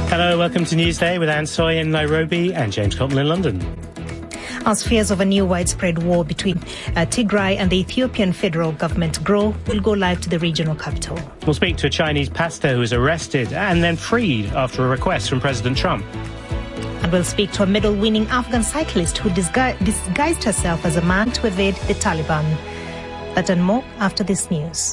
Hello, welcome to Newsday with Anne Soy in Nairobi and James Cotton in London. As fears of a new widespread war between Tigray and the Ethiopian federal government grow, we'll go live to the regional capital. We'll speak to a Chinese pastor who was arrested and then freed after a request from President Trump. And we'll speak to a medal-winning Afghan cyclist who disguised herself as a man to evade the Taliban. That and more after this news.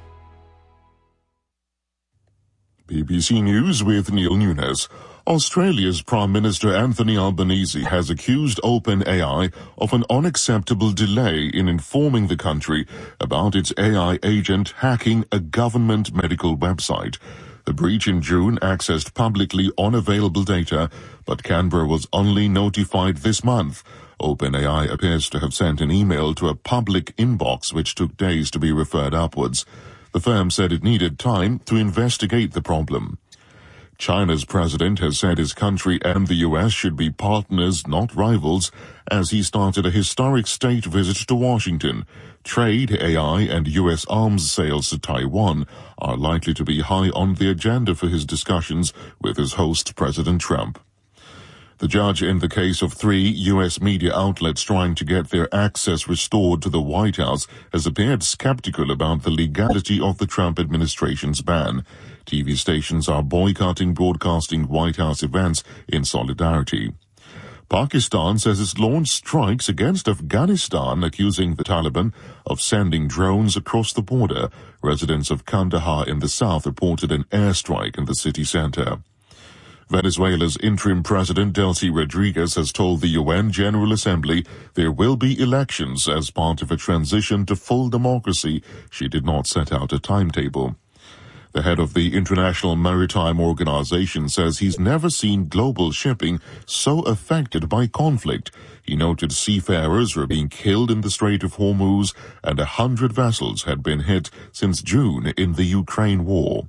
BBC News with Neil Nunes. Australia's Prime Minister Anthony Albanese has accused OpenAI of an unacceptable delay in informing the country about its AI agent hacking a government medical website. The breach in June accessed publicly unavailable data, but Canberra was only notified this month. OpenAI appears to have sent an email to a public inbox which took days to be referred upwards. The firm said it needed time to investigate the problem. China's president has said his country and the US should be partners, not rivals, as he started a historic state visit to Washington. Trade, AI, and US arms sales to Taiwan are likely to be high on the agenda for his discussions with his host, President Trump. The judge in the case of 3 U.S. media outlets trying to get their access restored to the White House has appeared skeptical about the legality of the Trump administration's ban. TV stations are boycotting broadcasting White House events in solidarity. Pakistan says it's launched strikes against Afghanistan, accusing the Taliban of sending drones across the border. Residents of Kandahar in the south reported an airstrike in the city center. Venezuela's interim president Delcy Rodriguez has told the UN General Assembly there will be elections as part of a transition to full democracy. She did not set out a timetable. The head of the International Maritime Organization says he's never seen global shipping so affected by conflict. He noted seafarers were being killed in the Strait of Hormuz and 100 vessels had been hit since June in the Ukraine war.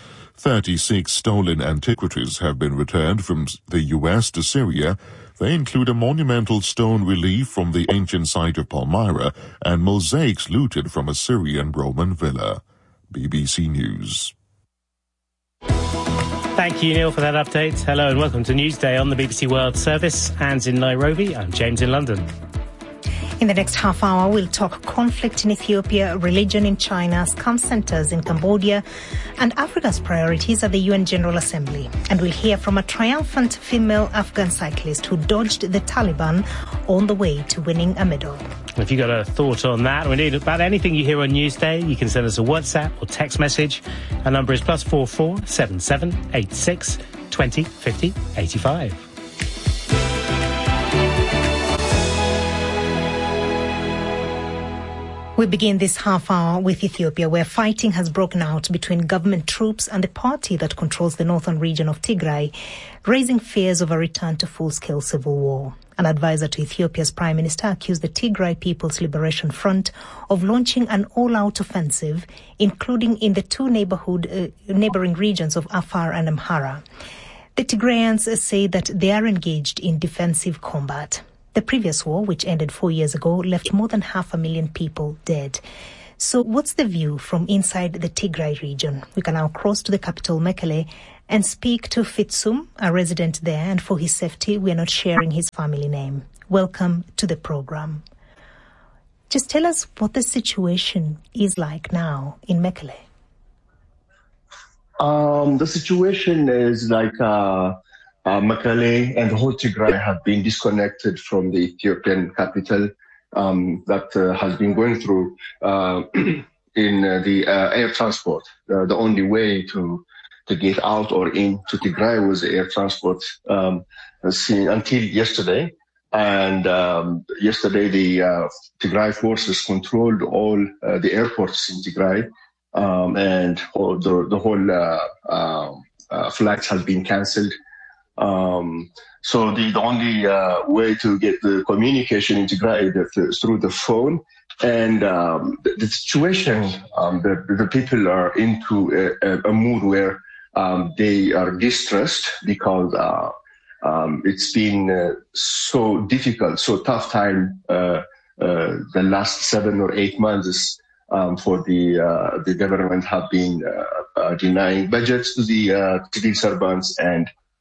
36 stolen antiquities have been returned from the U.S. to Syria. They include a monumental stone relief from the ancient site of Palmyra and mosaics looted from a Syrian Roman villa. BBC News. Thank you, Neil, for that update. Hello and welcome to Newsday on the BBC World Service. Anne's in Nairobi. I'm James in London. In the next half hour, we'll talk conflict in Ethiopia, religion in China, scam centers in Cambodia, and Africa's priorities at the UN General Assembly. And we'll hear from a triumphant female Afghan cyclist who dodged the Taliban on the way to winning a medal. If you've got a thought on that, or indeed about anything you hear on Newsday, you can send us a WhatsApp or text message. Our number is +44 77 86 20 50 85. We begin this half hour with Ethiopia, where fighting has broken out between government troops and the party that controls the northern region of Tigray, raising fears of a return to full-scale civil war. An advisor to Ethiopia's prime minister accused the Tigray People's Liberation Front of launching an all-out offensive, including in the two neighboring regions of Afar and Amhara. The Tigrayans say that they are engaged in defensive combat. The previous war, which ended 4 years ago, left more than 500,000 people dead. So what's the view from inside the Tigray region? We can now cross to the capital, Mekele, and speak to Fitsum, a resident there, and for his safety, we are not sharing his family name. Welcome to the program. Just tell us what the situation is like now in Mekele. The situation is like Mekele and the whole Tigray have been disconnected from the Ethiopian capital that has been going through in the air transport. The only way to get out or into Tigray was air transport until yesterday. And yesterday the Tigray forces controlled all the airports in Tigray, and the whole flights have been cancelled. So the only way to get the communication in Tigray is through the phone. And the situation, the people are into a mood where they are distressed because it's been so difficult, so tough time the last 7 or 8 months for the government have been denying budgets to the civil servants and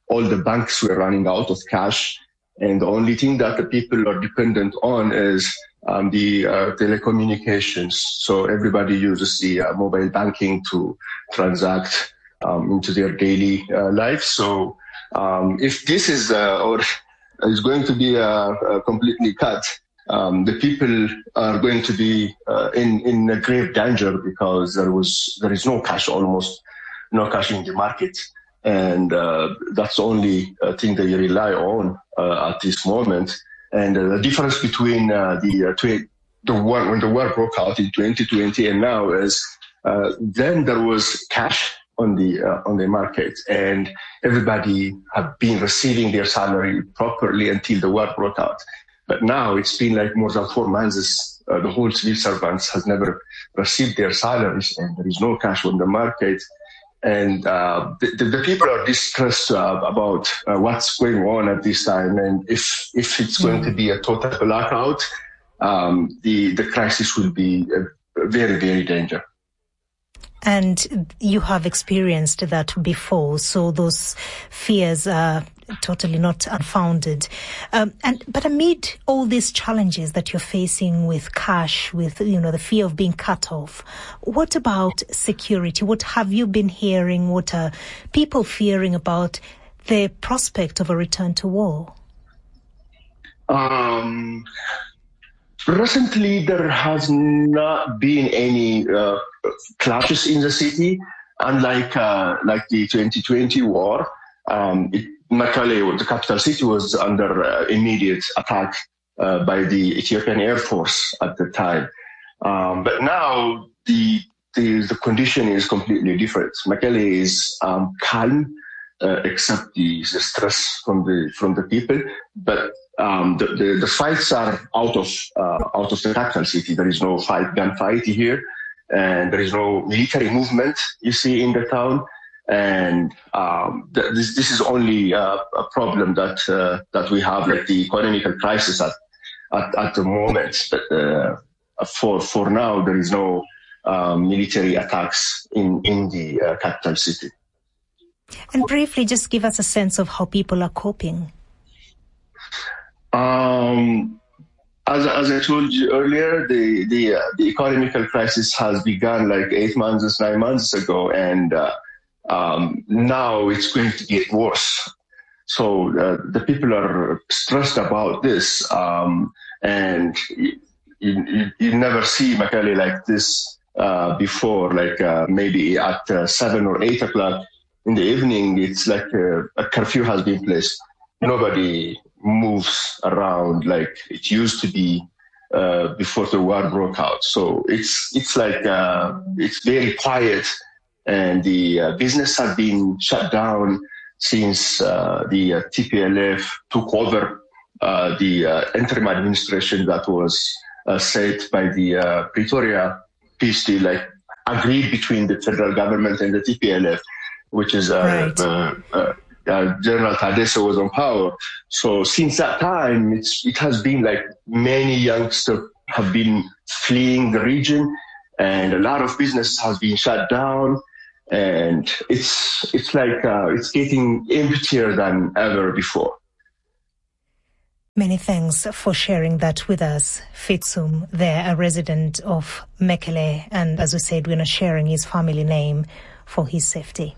all the banks were running out of cash. And the only thing that the people are dependent on is the telecommunications. So everybody uses the mobile banking to transact into their daily life. So if this is or is going to be completely cut, the people are going to be in a grave danger, because there is no cash, almost no cash in the market. And that's the only thing they rely on at this moment. And the difference between the war, when the war broke out in 2020 and now, is then there was cash on the market, and everybody had been receiving their salary properly until the war broke out. But now it's been like more than 4 months. The whole civil servants has never received their salaries, and there is no cash on the market. And the people are distressed about what's going on at this time, and if it's going to be a total blackout, the crisis will be very, very dangerous. And you have experienced that before, so those fears are totally not unfounded. But amid all these challenges that you're facing with cash, with the fear of being cut off, what about security? What have you been hearing? What are people fearing about the prospect of a return to war? Recently, there has not been any clashes in the city, unlike like the 2020 war. Mekelle, the capital city, was under immediate attack by the Ethiopian Air Force at the time. But now the condition is completely different. Mekelle is calm, except the stress from the people. But the fights are out of the capital city. There is no gunfight here, and there is no military movement you see in the town. And this is only a problem that we have, like the economical crisis at the moment. But for now, there is no military attacks in the capital city. And briefly, just give us a sense of how people are coping. As I told you earlier, the economical crisis has begun like 8 months, 9 months ago, and now it's going to get worse. So the people are stressed about this, and you never see Mekelle like this before. Like maybe at 7 or 8 o'clock in the evening, it's like a curfew has been placed. Nobody moves around like it used to be before the war broke out. So it's like it's very quiet, and the business have been shut down since the TPLF took over the interim administration that was set by the Pretoria peace deal, like agreed between the federal government and the TPLF, which is General Tadesse was on power. So since that time, it has been like many youngsters have been fleeing the region, and a lot of business has been shut down, and it's like it's getting emptier than ever before. Many thanks for sharing that with us, Fitsum. There, a resident of Mekelle, and as we said, we're not sharing his family name for his safety.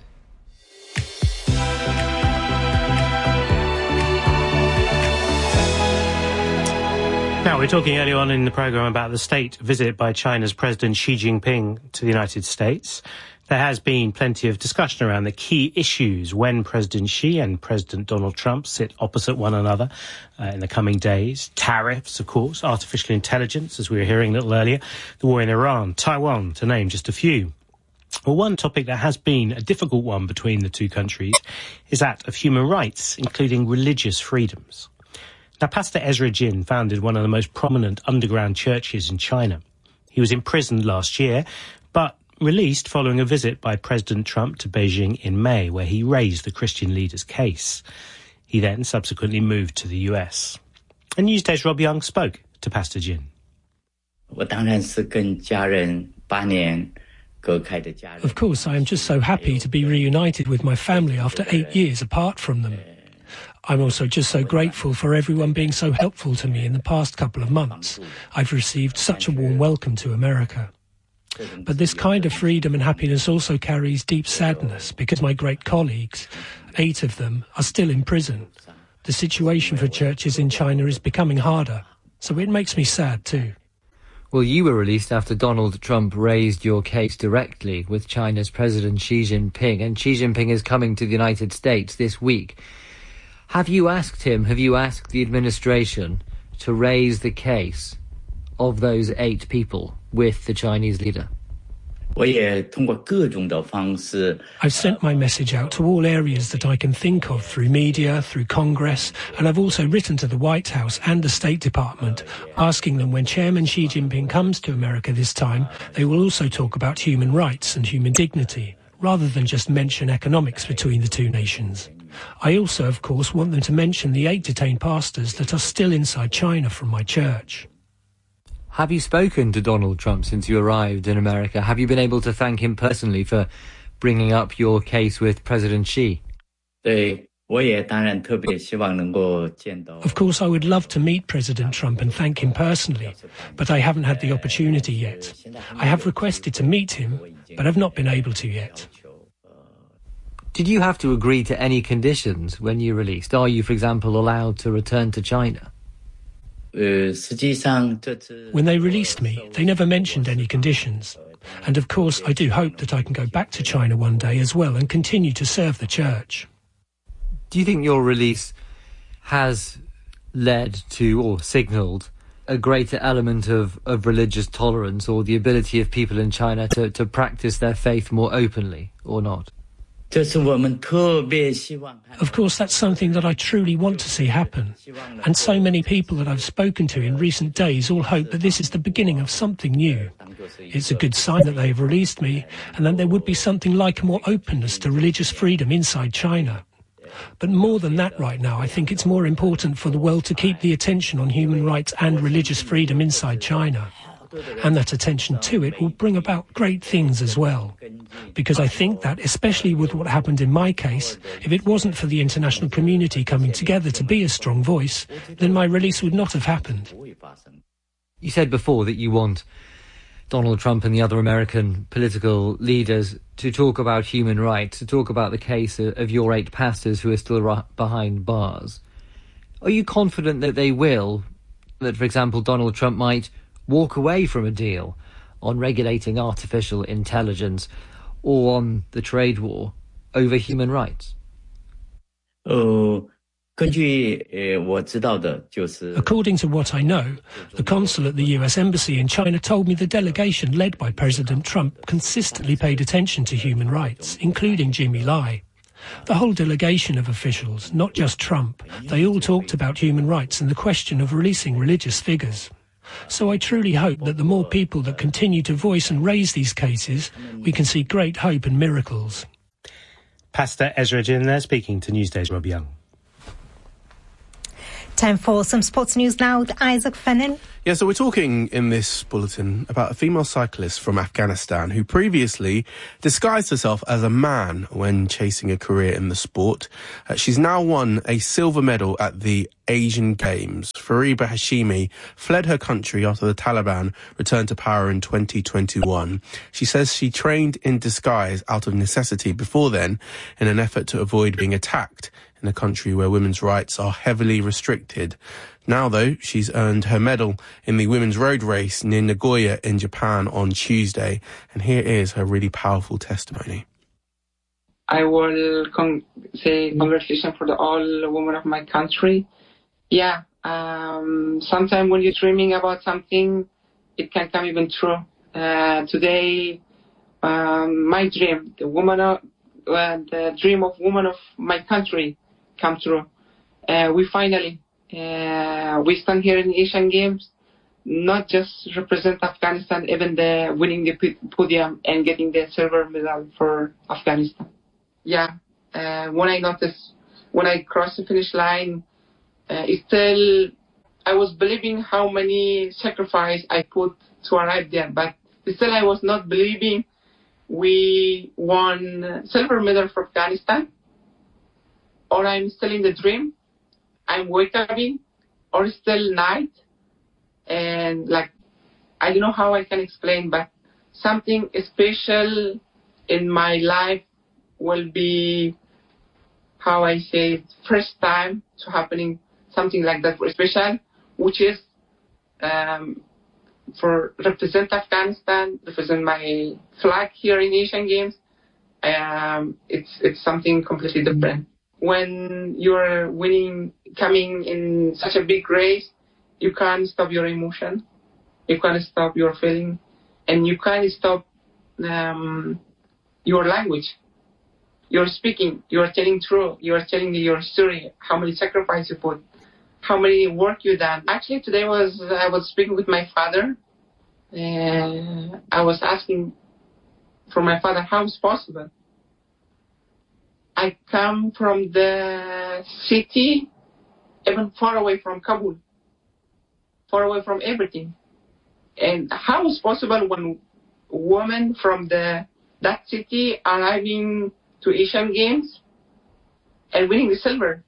Now, we were talking earlier on in the programme about the state visit by China's President Xi Jinping to the United States. There has been plenty of discussion around the key issues when President Xi and President Donald Trump sit opposite one another in the coming days. Tariffs, of course, artificial intelligence, as we were hearing a little earlier, the war in Iran, Taiwan, to name just a few. Well, one topic that has been a difficult one between the two countries is that of human rights, including religious freedoms. Now, Pastor Ezra Jin founded one of the most prominent underground churches in China. He was imprisoned last year, but released following a visit by President Trump to Beijing in May, where he raised the Christian leader's case. He then subsequently moved to the US. And Newsday's Rob Young spoke to Pastor Jin. 我当然是跟家人8年 Of course, I am just so happy to be reunited with my family after 8 years apart from them. I'm also just so grateful for everyone being so helpful to me in the past couple of months. I've received such a warm welcome to America. But this kind of freedom and happiness also carries deep sadness because my great colleagues, 8 of them, are still in prison. The situation for churches in China is becoming harder, so it makes me sad too. Well, you were released after Donald Trump raised your case directly with China's President Xi Jinping, and Xi Jinping is coming to the United States this week. Have you asked the administration to raise the case of those 8 people with the Chinese leader? I've sent my message out to all areas that I can think of through media, through Congress, and I've also written to the White House and the State Department, asking them when Chairman Xi Jinping comes to America this time, they will also talk about human rights and human dignity, rather than just mention economics between the two nations. I also, of course, want them to mention the 8 detained pastors that are still inside China from my church. Have you spoken to Donald Trump since you arrived in America? Have you been able to thank him personally for bringing up your case with President Xi? Of course, I would love to meet President Trump and thank him personally, but I haven't had the opportunity yet. I have requested to meet him, but I've not been able to yet. Did you have to agree to any conditions when you released? Are you, for example, allowed to return to China? When they released me, they never mentioned any conditions. And of course, I do hope that I can go back to China one day as well and continue to serve the church. Do you think your release has led to or signalled a greater element of religious tolerance or the ability of people in China to practice their faith more openly or not? Of course, that's something that I truly want to see happen. And so many people that I've spoken to in recent days all hope that this is the beginning of something new. It's a good sign that they've released me and that there would be something like more openness to religious freedom inside China. But more than that right now, I think it's more important for the world to keep the attention on human rights and religious freedom inside China. And that attention to it will bring about great things as well. Because I think that, especially with what happened in my case, if it wasn't for the international community coming together to be a strong voice, then my release would not have happened. You said before that you want Donald Trump and the other American political leaders to talk about human rights, to talk about the case of your 8 pastors who are still behind bars. Are you confident that they will, that, for example, Donald Trump might walk away from a deal on regulating artificial intelligence or on the trade war over human rights? According to what I know, the consul at the US Embassy in China told me the delegation led by President Trump consistently paid attention to human rights, including Jimmy Lai. The whole delegation of officials, not just Trump, they all talked about human rights and the question of releasing religious figures. So I truly hope that the more people that continue to voice and raise these cases, we can see great hope and miracles. Pastor Ezra Jin there speaking to Newsday's Rob Young. Time for some sports news now with Isaac Fennin. Yeah, so we're talking in this bulletin about a female cyclist from Afghanistan who previously disguised herself as a man when chasing a career in the sport. She's now won a silver medal at the Asian Games. Fariba Hashimi fled her country after the Taliban returned to power in 2021. She says she trained in disguise out of necessity before then in an effort to avoid being attacked in a country where women's rights are heavily restricted. Now, though, she's earned her medal in the women's road race near Nagoya in Japan on Tuesday. And here is her really powerful testimony. I will say congratulations for all women of my country. Yeah, sometimes when you're dreaming about something, it can come even true. Today, my dream, the dream of women of my country come true. We finally, we stand here in the Asian Games, not just represent Afghanistan, even winning the podium and getting the silver medal for Afghanistan. Yeah, when I crossed the finish line, I was believing how many sacrifices I put to arrive there, but still I was not believing we won silver medal for Afghanistan, or I'm still in the dream, I'm waking, or still night, and like, I don't know how I can explain, but something special in my life will be, how I say it, first time to happening something like that for special, which is for represent Afghanistan, represent my flag here in Asian Games. It's something completely different. When you're winning, coming in such a big race, you can't stop your emotion, you can't stop your feeling, and you can't stop your language. You're speaking, you're telling truth, you're telling your story, how many sacrifice you put, how many work you done. Actually, today I was speaking with my father, and I was asking from my father how it's possible. I come from the city, even far away from Kabul, far away from everything. And how is possible when women from that city arriving to Asian Games and winning the silver?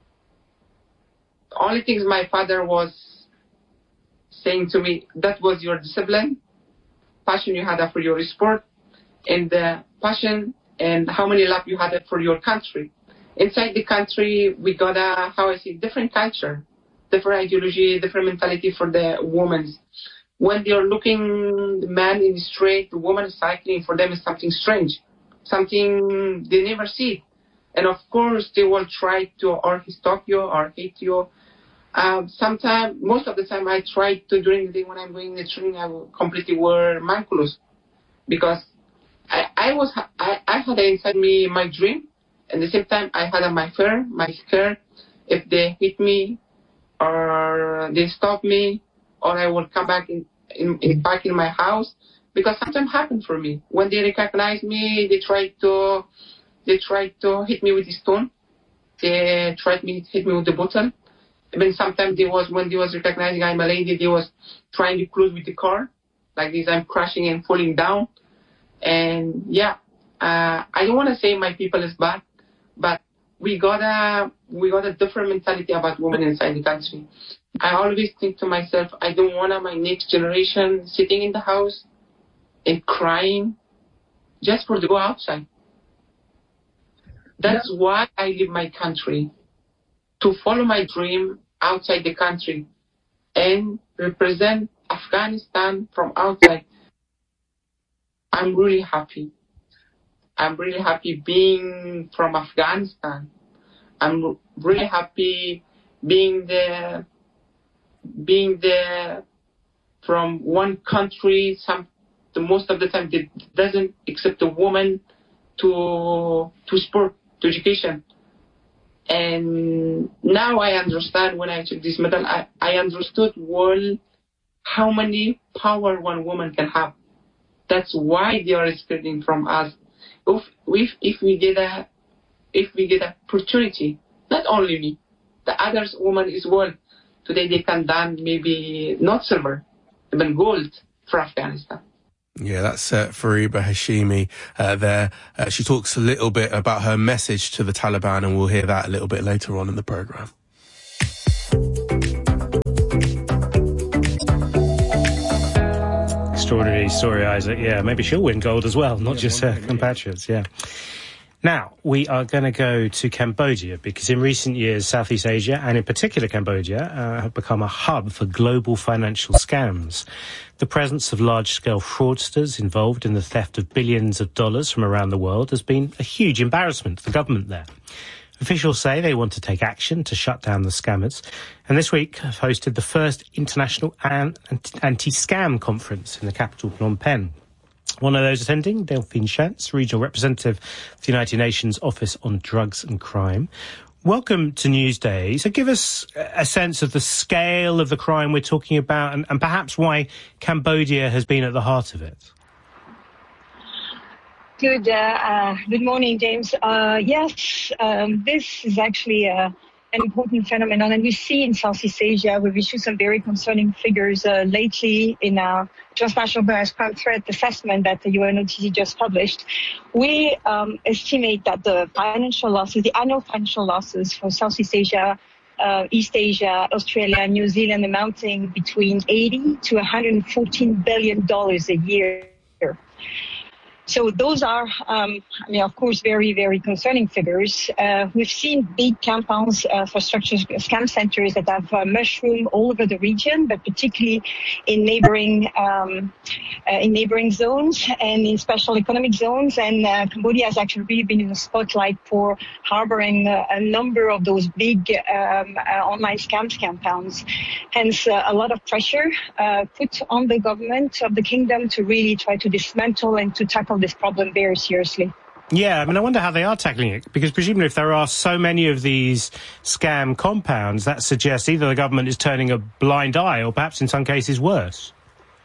The only things my father was saying to me, that was your discipline, passion you had for your sport, and the passion and how many love you had for your country. Inside the country, we got different culture, different ideology, different mentality for the women. When they're looking the man in the street, the woman cycling, for them is something strange, something they never see. And of course, they will try to or stalk you or hate you. Sometimes, most of the time, I try to, during the day when I'm going the training, I will completely wear my clothes, because I had inside me my dream, and at the same time I had my fear, if they hit me or they stop me, or I will come back back in my house, because sometimes happen for me when they recognize me, they try to hit me with the stone, they tried to hit me with the bottle. Even sometimes when they was recognizing I'm a lady, they was trying to close with the car, like this. I'm crashing and falling down. And yeah, I don't want to say my people is bad, but we got a different mentality about women inside the country. I always think to myself, I don't want my next generation sitting in the house and crying just for to go outside. That's why I leave my country, to follow my dream outside the country and represent Afghanistan from outside. I'm really happy. I'm really happy being from Afghanistan. I'm really happy being there from one country. The most of the time they doesn't accept a woman to sport, to education. And now I understand, when I took this medal, I understood well how many power one woman can have. That's why they are expecting from us. If we get an opportunity, not only me, the others women as well. Today they can done maybe not silver, even gold for Afghanistan. Yeah, that's Fariba Hashimi there. She talks a little bit about her message to the Taliban, and we'll hear that a little bit later on in the programme. Extraordinary story, Isaac. Yeah, maybe she'll win gold as well, not just her compatriots. Yeah. Now, we are going to go to Cambodia, because in recent years, Southeast Asia, and in particular Cambodia, have become a hub for global financial scams. The presence of large-scale fraudsters involved in the theft of billions of dollars from around the world has been a huge embarrassment to the government there. Officials say they want to take action to shut down the scammers, and this week have hosted the first international anti-scam conference in the capital, Phnom Penh. One of those attending, Delphine Chance, regional representative of the United Nations Office on Drugs and Crime. Welcome to Newsday. So give us a sense of the scale of the crime we're talking about, and perhaps why Cambodia has been at the heart of it. Good morning, James. Yes, this is actually a an important phenomenon. And we see in Southeast Asia, we've issued some very concerning figures lately in our transnational crime threat assessment that the UNODC just published. We estimate that the annual financial losses for Southeast Asia, East Asia, Australia, and New Zealand amounting between $80 to $114 billion a year. So those are, of course, very, very concerning figures. We've seen big compounds for structures, scam centers that have mushroomed all over the region, but particularly in neighboring zones and in special economic zones. And Cambodia has actually really been in the spotlight for harboring a number of those big online scams compounds. Hence, a lot of pressure put on the government of the kingdom to really try to dismantle and to tackle this problem very seriously. Yeah, I wonder how they are tackling it, because presumably if there are so many of these scam compounds, that suggests either the government is turning a blind eye or perhaps in some cases worse.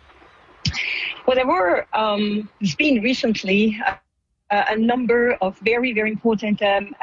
Well, there's been recently a number of very, very important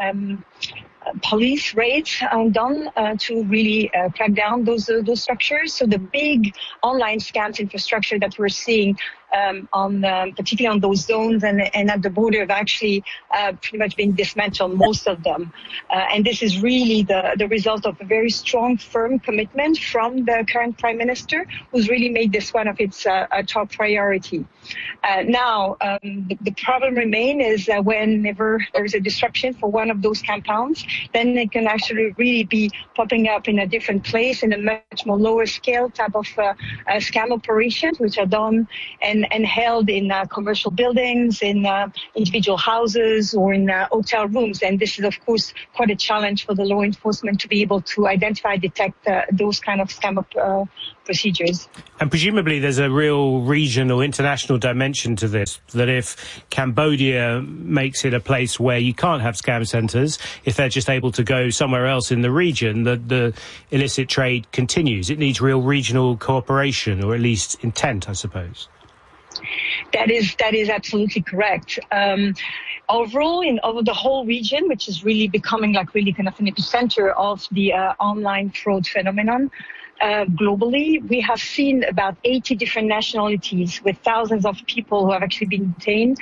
police raids done to really crack down those structures. So the big online scams infrastructure that we're seeing particularly on those zones and at the border have actually pretty much been dismantled, most of them. And this is really the result of a very strong, firm commitment from the current Prime Minister, who's really made this one of its top priority. Now, the problem remains is whenever there's a disruption for one of those compounds, then it can actually really be popping up in a different place in a much more lower scale type of scam operations, which are done and held in commercial buildings, in individual houses, or in hotel rooms. And this is, of course, quite a challenge for the law enforcement to be able to identify, detect those kind of scam procedures. And presumably there's a real regional, international dimension to this, that if Cambodia makes it a place where you can't have scam centres, if they're just able to go somewhere else in the region, the illicit trade continues. It needs real regional cooperation, or at least intent, I suppose. That is absolutely correct. Overall, over the whole region, which is really becoming really kind of an epicenter of the online fraud phenomenon, globally, we have seen about 80 different nationalities with thousands of people who have actually been detained,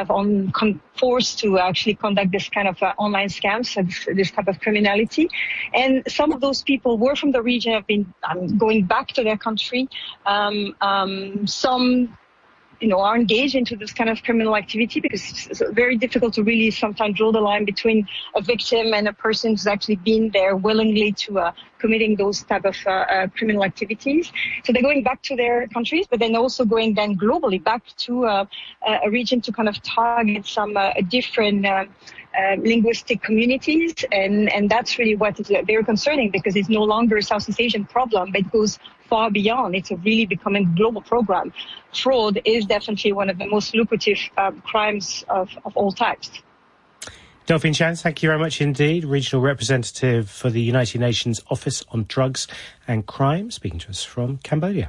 forced to actually conduct this kind of online scams, this type of criminality. And some of those people were from the region, have been going back to their country. Some are engaged into this kind of criminal activity, because it's very difficult to really sometimes draw the line between a victim and a person who's actually been there willingly to committing those type of criminal activities. So they're going back to their countries, but then also going then globally back to a region to kind of target some different linguistic communities, and that's really what is very concerning, because it's no longer a Southeast Asian problem, but it goes far beyond. It's a really becoming a global program. Fraud is definitely one of the most lucrative crimes of all types. Delphine Chan, thank you very much indeed. Regional representative for the United Nations Office on Drugs and Crime, speaking to us from Cambodia.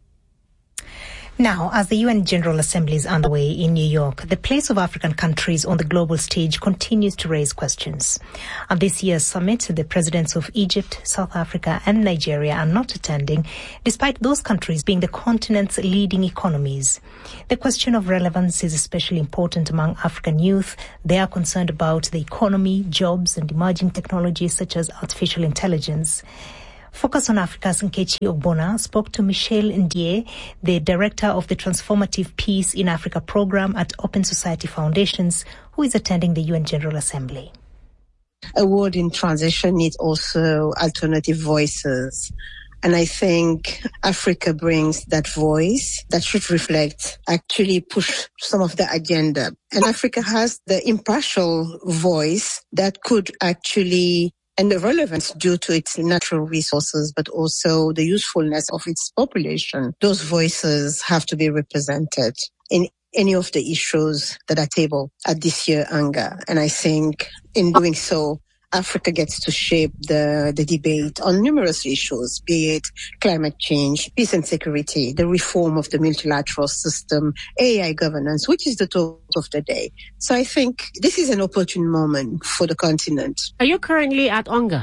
Now, as the UN General Assembly is underway in New York, the place of African countries on the global stage continues to raise questions. At this year's summit, the presidents of Egypt, South Africa and Nigeria are not attending, despite those countries being the continent's leading economies. The question of relevance is especially important among African youth. They are concerned about the economy, jobs and emerging technologies such as artificial intelligence. Focus on Africa's Nkechi Ogbonna spoke to Michelle Ndiaye, the director of the Transformative Peace in Africa program at Open Society Foundations, who is attending the UN General Assembly. A world in transition needs also alternative voices. And I think Africa brings that voice that should reflect, actually push some of the agenda. And Africa has the impartial voice that could actually, and the relevance due to its natural resources, but also the usefulness of its population. Those voices have to be represented in any of the issues that are tabled at this year's UNGA. And I think in doing so, Africa gets to shape the debate on numerous issues, be it climate change, peace and security, the reform of the multilateral system, AI governance, which is the talk of the day. So I think this is an opportune moment for the continent. Are you currently at UNGA?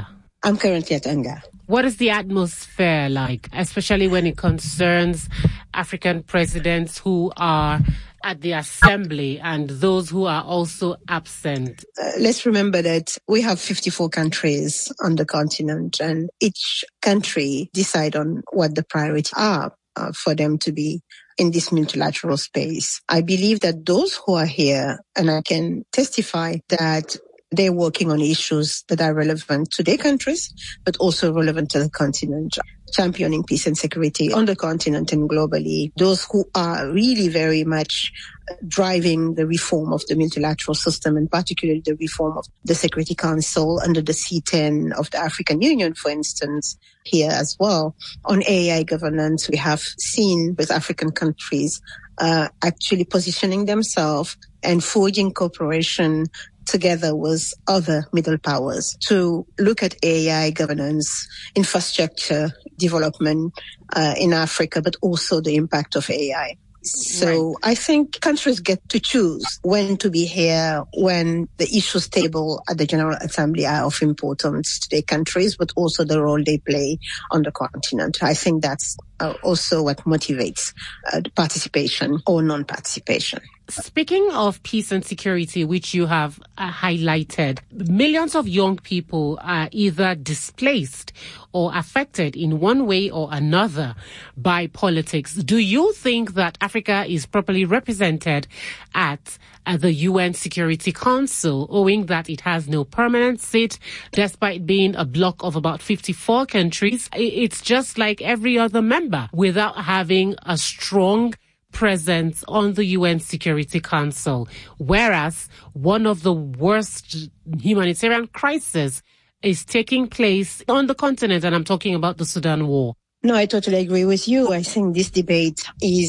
I'm currently at UNGA. What is the atmosphere like, especially when it concerns African presidents who are at the assembly and those who are also absent? Let's remember that we have 54 countries on the continent, and each country decide on what the priorities are for them to be in this multilateral space. I believe that those who are here, and I can testify that they're working on issues that are relevant to their countries, but also relevant to the continent, championing peace and security on the continent and globally. Those who are really very much driving the reform of the multilateral system, and particularly the reform of the Security Council under the C10 of the African Union, for instance, here as well. On AI governance, we have seen with African countries actually positioning themselves and forging cooperation together with other middle powers to look at AI governance, infrastructure development in Africa, but also the impact of AI. So I think countries get to choose when to be here, when the issues tabled at the General Assembly are of importance to their countries, but also the role they play on the continent. I think that's also what motivates the participation or non-participation. Speaking of peace and security, which you have highlighted, millions of young people are either displaced or affected in one way or another by politics. Do you think that Africa is properly represented at the UN Security Council, owing that it has no permanent seat, despite being a bloc of about 54 countries? It's just like every other member without having a strong presence on the UN Security Council, whereas one of the worst humanitarian crises is taking place on the continent, and I'm talking about the Sudan war. No, I totally agree with you. I think this debate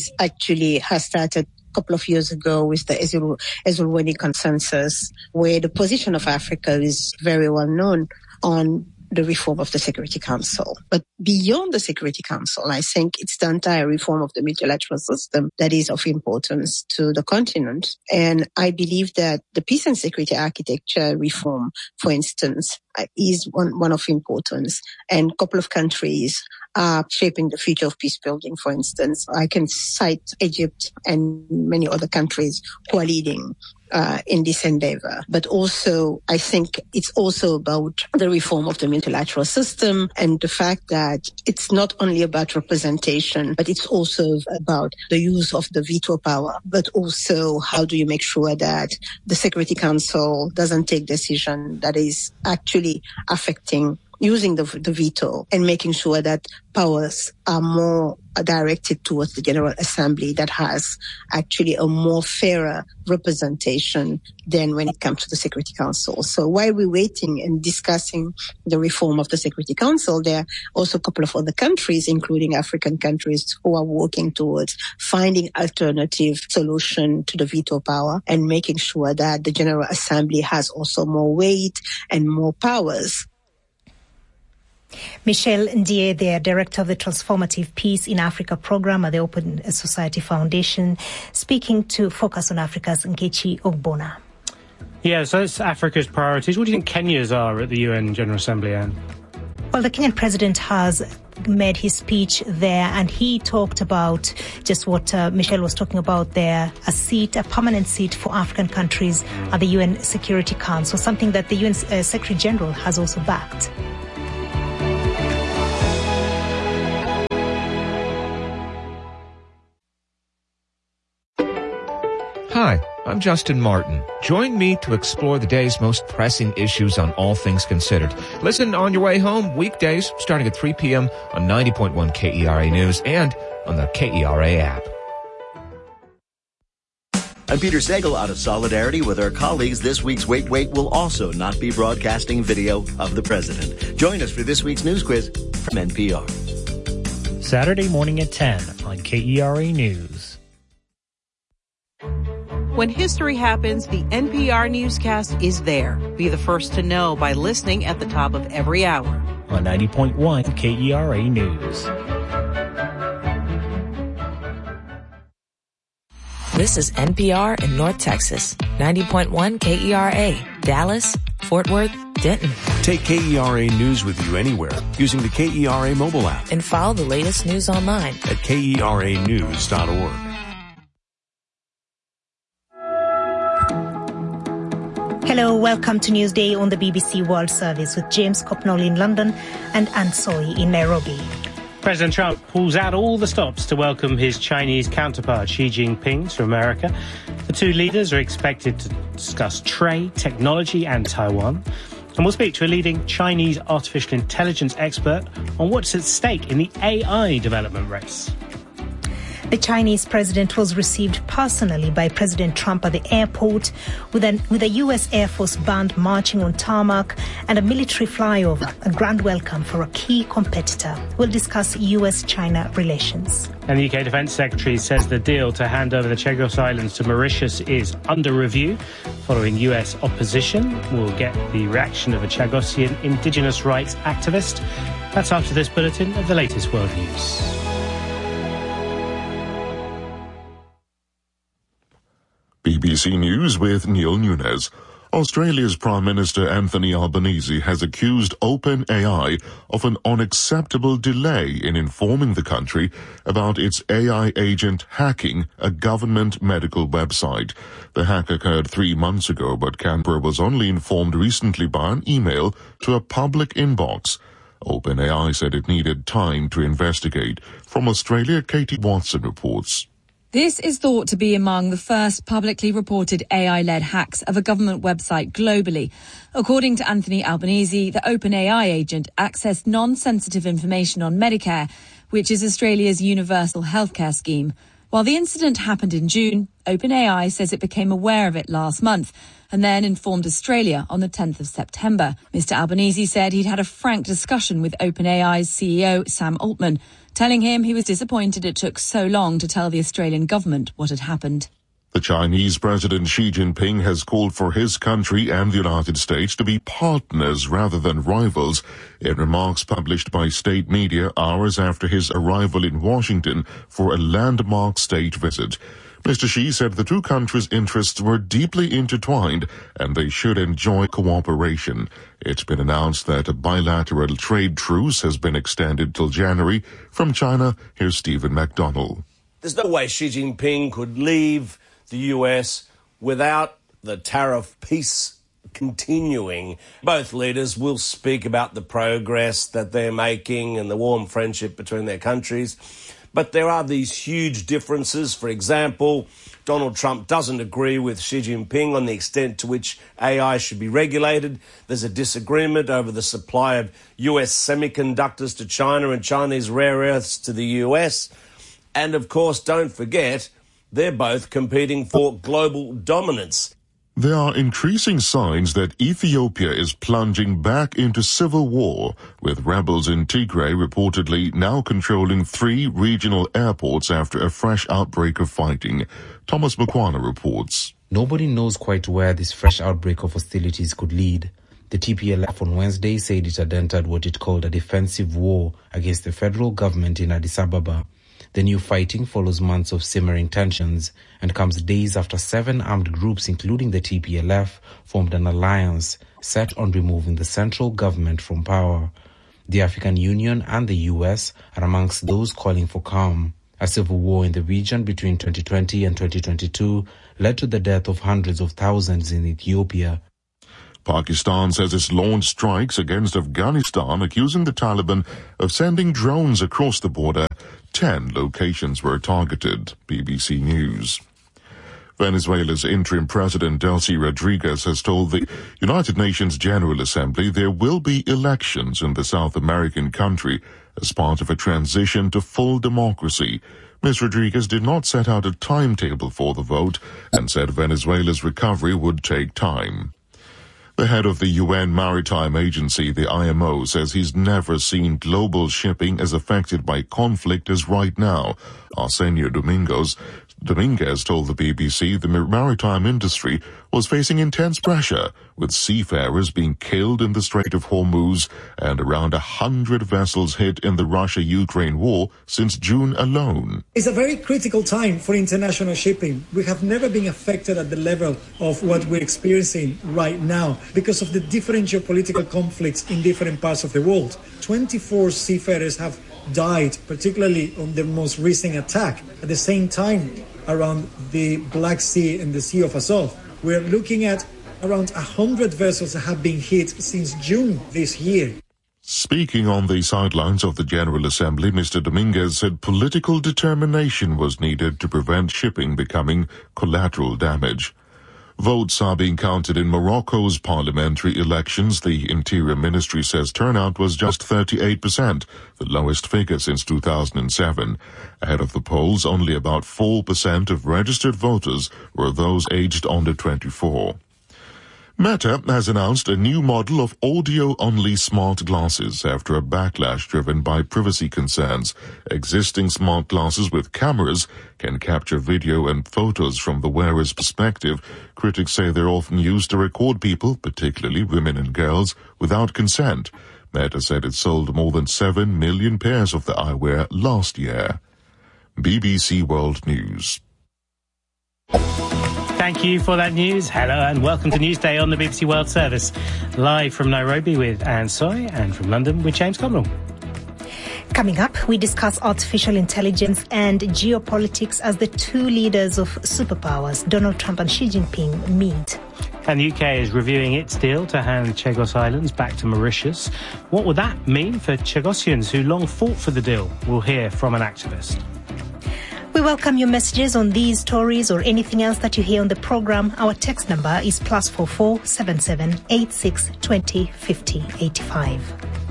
has started a couple of years ago with the Ezulweni consensus, where the position of Africa is very well known on the reform of the Security Council. But beyond the Security Council, I think it's the entire reform of the multilateral system that is of importance to the continent. And I believe that the peace and security architecture reform, for instance, is one of importance. And a couple of countries are shaping the future of peace building, for instance. I can cite Egypt and many other countries who are leading in this endeavor. But also, I think it's also about the reform of the multilateral system and the fact that it's not only about representation, but it's also about the use of the veto power. But also, how do you make sure that the Security Council doesn't take decision that is actually affecting using the veto, and making sure that powers are more directed towards the General Assembly that has actually a more fairer representation than when it comes to the Security Council. So while we're waiting and discussing the reform of the Security Council, there are also a couple of other countries, including African countries, who are working towards finding alternative solution to the veto power and making sure that the General Assembly has also more weight and more powers. Michelle Ndiaye, the director of the Transformative Peace in Africa program at the Open Society Foundation, speaking to Focus on Africa's Nkechi Ogbonna. Yeah, so it's Africa's priorities. What do you think Kenya's are at the UN General Assembly, Anne? Well, the Kenyan president has made his speech there, and he talked about just what Michelle was talking about there, a permanent seat for African countries at the UN Security Council, something that the UN Secretary General has also backed. Hi, I'm Justin Martin. Join me to explore the day's most pressing issues on All Things Considered. Listen on your way home weekdays starting at 3 p.m. on 90.1 KERA News and on the KERA app. I'm Peter Sagal. Out of solidarity with our colleagues, this week's Wait will also not be broadcasting video of the president. Join us for this week's news quiz from NPR. Saturday morning at 10 on KERA News. When history happens, the NPR newscast is there. Be the first to know by listening at the top of every hour. On 90.1 KERA News. This is NPR in North Texas. 90.1 KERA, Dallas, Fort Worth, Denton. Take KERA News with you anywhere using the KERA mobile app. And follow the latest news online at KERAnews.org. Hello, welcome to Newsday on the BBC World Service with James Copnall in London and Anne Soy in Nairobi. President Trump pulls out all the stops to welcome his Chinese counterpart Xi Jinping to America. The two leaders are expected to discuss trade, technology and Taiwan. And we'll speak to a leading Chinese artificial intelligence expert on what's at stake in the AI development race. The Chinese president was received personally by President Trump at the airport with a U.S. Air Force band marching on tarmac and a military flyover, a grand welcome for a key competitor. We'll discuss U.S.-China relations. And the UK Defence Secretary says the deal to hand over the Chagos Islands to Mauritius is under review. Following US opposition, we'll get the reaction of a Chagosian indigenous rights activist. That's after this bulletin of the latest world news. BBC News with Neil Nunes. Australia's Prime Minister Anthony Albanese has accused OpenAI of an unacceptable delay in informing the country about its AI agent hacking a government medical website. The hack occurred 3 months ago, but Canberra was only informed recently by an email to a public inbox. OpenAI said it needed time to investigate. From Australia, Katie Watson reports. This is thought to be among the first publicly reported AI-led hacks of a government website globally. According to Anthony Albanese, the OpenAI agent accessed non-sensitive information on Medicare, which is Australia's universal healthcare scheme. While the incident happened in June, OpenAI says it became aware of it last month and then informed Australia on the 10th of September. Mr. Albanese said he'd had a frank discussion with OpenAI's CEO, Sam Altman, telling him he was disappointed it took so long to tell the Australian government what had happened. The Chinese President Xi Jinping has called for his country and the United States to be partners rather than rivals in remarks published by state media hours after his arrival in Washington for a landmark state visit. Mr. Xi said the two countries' interests were deeply intertwined and they should enjoy cooperation. It's been announced that a bilateral trade truce has been extended till January. From China, here's Stephen McDonnell. There's no way Xi Jinping could leave the US without the tariff peace continuing. Both leaders will speak about the progress that they're making and the warm friendship between their countries. But there are these huge differences. For example, Donald Trump doesn't agree with Xi Jinping on the extent to which AI should be regulated. There's a disagreement over the supply of US semiconductors to China and Chinese rare earths to the US. And of course, don't forget, they're both competing for global dominance. There are increasing signs that Ethiopia is plunging back into civil war, with rebels in Tigray reportedly now controlling 3 regional airports after a fresh outbreak of fighting. Thomas Mukwana reports. Nobody knows quite where this fresh outbreak of hostilities could lead. The TPLF on Wednesday said it had entered what it called a defensive war against the federal government in Addis Ababa. The new fighting follows months of simmering tensions and comes days after 7 armed groups, including the TPLF, formed an alliance set on removing the central government from power. The African Union and the US are amongst those calling for calm. A civil war in the region between 2020 and 2022 led to the death of hundreds of thousands in Ethiopia. Pakistan says it's launched strikes against Afghanistan, accusing the Taliban of sending drones across the border. 10 locations were targeted. BBC News. Venezuela's interim president Delcy Rodriguez has told the United Nations General Assembly there will be elections in the South American country as part of a transition to full democracy. Ms. Rodriguez did not set out a timetable for the vote and said Venezuela's recovery would take time. The head of the UN Maritime Agency, the IMO, says he's never seen global shipping as affected by conflict as right now. Arsenio Domingos Dominguez told the BBC the maritime industry was facing intense pressure, with seafarers being killed in the Strait of Hormuz and around 100 vessels hit in the Russia-Ukraine war since June alone. It's a very critical time for international shipping. We have never been affected at the level of what we're experiencing right now because of the different geopolitical conflicts in different parts of the world. 24 seafarers have died, particularly on the most recent attack. At the same time, around the Black Sea and the Sea of Azov, we're looking at around 100 vessels that have been hit since June this year. Speaking on the sidelines of the General Assembly, Mr. Dominguez said political determination was needed to prevent shipping becoming collateral damage. Votes are being counted in Morocco's parliamentary elections. The Interior Ministry says turnout was just 38%, the lowest figure since 2007. Ahead of the polls, only about 4% of registered voters were those aged under 24. Meta has announced a new model of audio-only smart glasses after a backlash driven by privacy concerns. Existing smart glasses with cameras can capture video and photos from the wearer's perspective. Critics say they're often used to record people, particularly women and girls, without consent. Meta said it sold more than 7 million pairs of the eyewear last year. BBC World News. Thank you for that news. Hello and welcome to Newsday on the BBC World Service. Live from Nairobi with Anne Soy and from London with James Connell. Coming up, we discuss artificial intelligence and geopolitics as the two leaders of superpowers, Donald Trump and Xi Jinping, meet. And the UK is reviewing its deal to hand Chagos Islands back to Mauritius. What would that mean for Chagosians who long fought for the deal? We'll hear from an activist. We welcome your messages on these stories or anything else that you hear on the programme. Our text number is +44 77 86 20 50 85.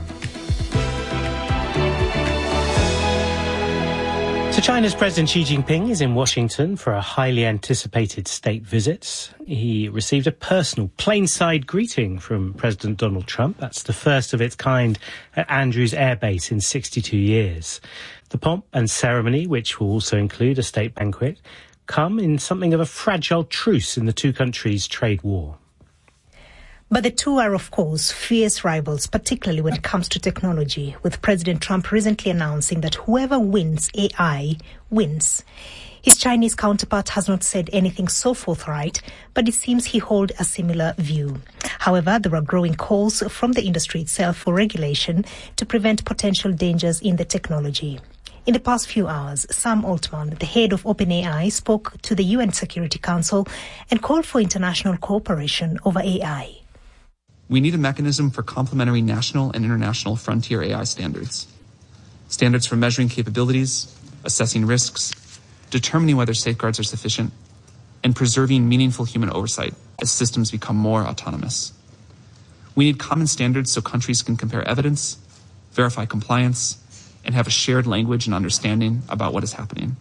So China's President Xi Jinping is in Washington for a highly anticipated state visit. He received a personal plainside greeting from President Donald Trump. That's the first of its kind at Andrews Air Base in 62 years. The pomp and ceremony, which will also include a state banquet, come in something of a fragile truce in the two countries' trade war. But the two are, of course, fierce rivals, particularly when it comes to technology, with President Trump recently announcing that whoever wins AI wins. His Chinese counterpart has not said anything so forthright, but it seems he holds a similar view. However, there are growing calls from the industry itself for regulation to prevent potential dangers in the technology. In the past few hours, Sam Altman, the head of OpenAI, spoke to the UN Security Council and called for international cooperation over AI. We need a mechanism for complementary national and international frontier AI standards. Standards for measuring capabilities, assessing risks, determining whether safeguards are sufficient, and preserving meaningful human oversight as systems become more autonomous. We need common standards so countries can compare evidence, verify compliance, and have a shared language and understanding about what is happening.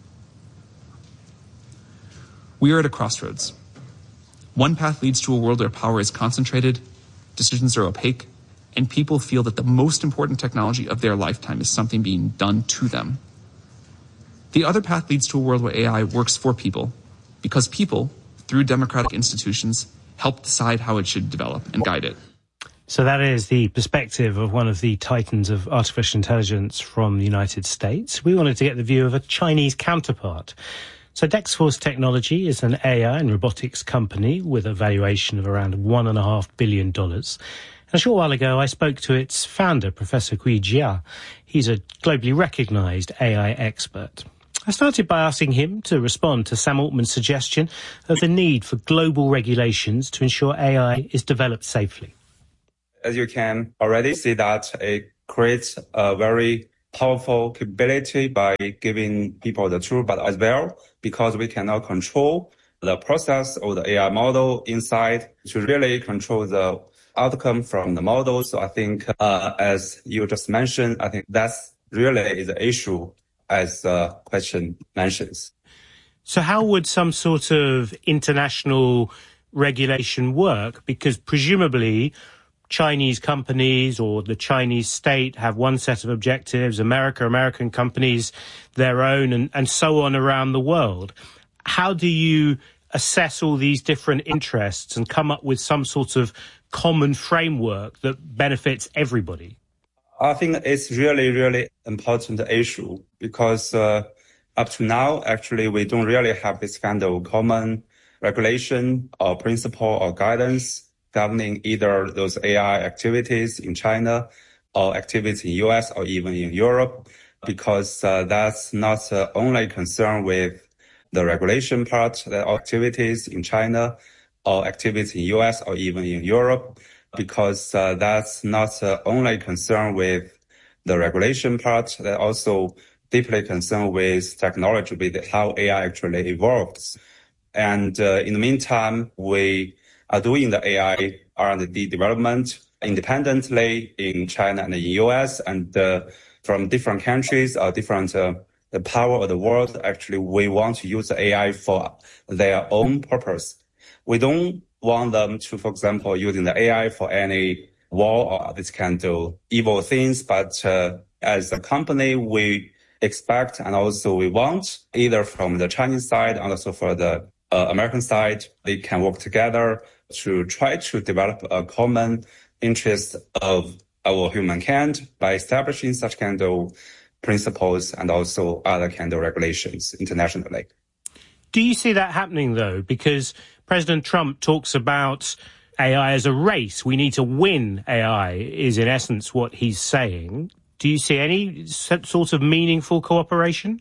We are at a crossroads. One path leads to a world where power is concentrated, decisions are opaque, and people feel that the most important technology of their lifetime is something being done to them. The other path leads to a world where AI works for people, because people, through democratic institutions, help decide how it should develop and guide it. So that is the perspective of one of the titans of artificial intelligence from the United States. We wanted to get the view of a Chinese counterpart. So Dexforce Technology is an AI and robotics company with a valuation of around $1.5 billion. A short while ago, I spoke to its founder, Professor Gui Jia. He's a globally recognized AI expert. I started by asking him to respond to Sam Altman's suggestion of the need for global regulations to ensure AI is developed safely. As you can already see that it creates a very powerful capability by giving people the truth, but as well, because we cannot control the process of the AI model inside to really control the outcome from the model. So I think, as you just mentioned, I think that's really the issue as the question mentions. So how would some sort of international regulation work? Because presumably Chinese companies or the Chinese state have one set of objectives, American companies their own, and so on around the world. How do you assess all these different interests and come up with some sort of common framework that benefits everybody? I think it's really, really important issue because up to now, actually, we don't really have this kind of common regulation or principle or guidance governing either those AI activities in China or activities in US or even in Europe, because that's not only concerned with the regulation part, the activities in China or activities in US or even in Europe, because that's not only concerned with the regulation part, they're also deeply concerned with technology, with how AI actually evolves. And in the meantime, we are doing the AI R&D development independently in China and the US, and from different countries or different the power of the world. Actually, we want to use the AI for their own purpose. We don't want them to, for example, using the AI for any war or this kind of evil things. But as a company, we expect and also we want either from the Chinese side and also for the American side, they can work together to try to develop a common interest of our humankind by establishing such kind of principles and also other kind of regulations internationally. Do you see that happening, though? Because President Trump talks about AI as a race. We need to win AI is, in essence, what he's saying. Do you see any sort of meaningful cooperation?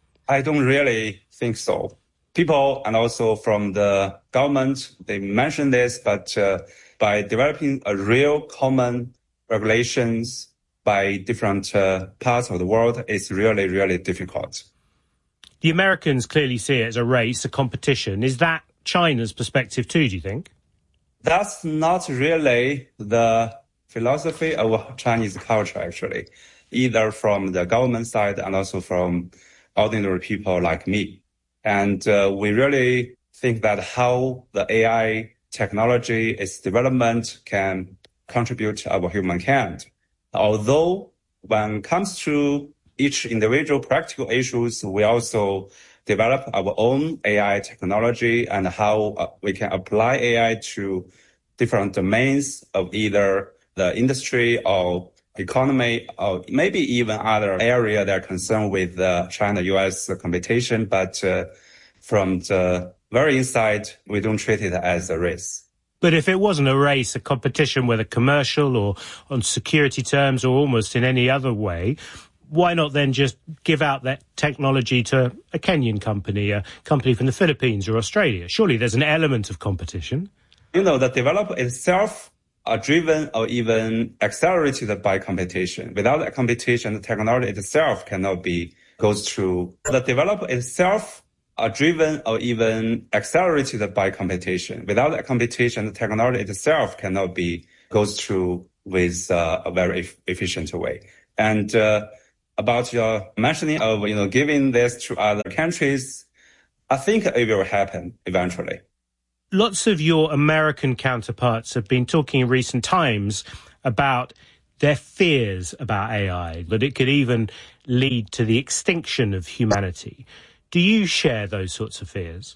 I don't really think so. People and also from the government, they mention this, but by developing a real common regulations by different parts of the world, it's really, really difficult. The Americans clearly see it as a race, a competition. Is that China's perspective too, do you think? That's not really the philosophy of Chinese culture, actually, either from the government side and also from ordinary people like me. And we really think that how the AI technology, its development can contribute to our humankind. Although when it comes to each individual practical issues, we also develop our own AI technology and how we can apply AI to different domains of either the industry or economy, or maybe even other area that are concerned with the China-US competition. But from the very inside, we don't treat it as a race. But if it wasn't a race, a competition, whether commercial or on security terms or almost in any other way, why not then just give out that technology to a Kenyan company, a company from the Philippines or Australia? Surely there's an element of competition. You know, the developer itself are driven or even accelerated by competition. Without that competition, the technology itself cannot be goes through. The developer itself are driven or even accelerated by competition. Without that competition, the technology itself cannot be goes through with a very efficient way. And about your mentioning of giving this to other countries, I think it will happen eventually. Lots of your American counterparts have been talking in recent times about their fears about AI, that it could even lead to the extinction of humanity. Do you share those sorts of fears?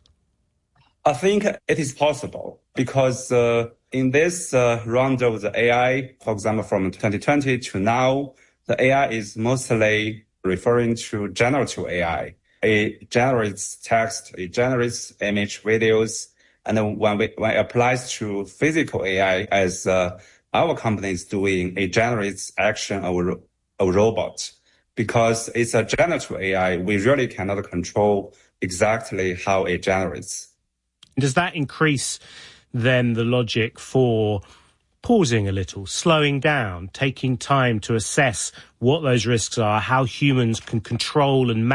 I think it is possible because in this round of the AI, for example, from 2020 to now, the AI is mostly referring to generative AI. It generates text, it generates image, videos, and then when it applies to physical AI, as our company is doing, it generates action of a robot. Because it's a generative AI, we really cannot control exactly how it generates. Does that increase then the logic for pausing a little, slowing down, taking time to assess what those risks are, how humans can control and